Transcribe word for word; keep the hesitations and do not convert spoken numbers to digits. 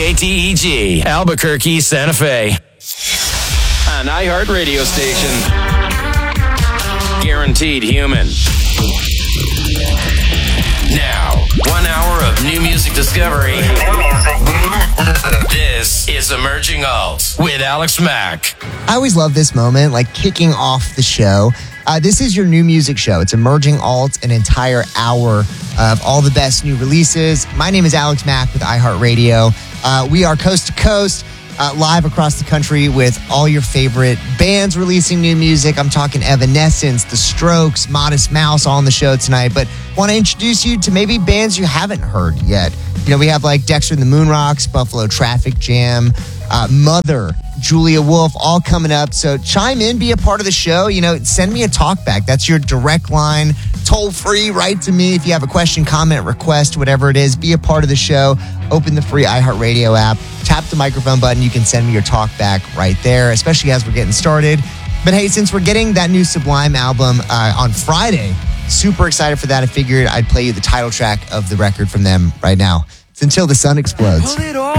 K T E G, Albuquerque, Santa Fe. An iHeart radio station. Guaranteed human. Now, one hour of new music discovery. This is Emerging Alt with Alex Mack. I always love this moment, like kicking off the show. Uh, this is your new music show. It's Emerging Alt, an entire hour of all the best new releases. My name is Alex Mack with iHeartRadio. Uh, we are coast to coast, uh, live across the country with all your favorite bands releasing new music. I'm talking Evanescence, The Strokes, Modest Mouse, all on the show tonight. But want to introduce you to maybe bands you haven't heard yet. You know, we have like Dexter and the Moonrocks, Buffalo Traffic Jam, uh, Mother, Julia Wolf, all coming up. So chime in, be a part of the show. You know, send me a talkback. That's your direct line, toll free, write to me if you have a question, comment, request, whatever it is. Be a part of the show. Open the free iHeartRadio app, tap the microphone button. You can send me your talkback right there, especially as we're getting started. But hey, since we're getting that new Sublime album uh, on Friday, super excited for that. I figured I'd play you the title track of the record from them right now. It's Until the Sun Explodes.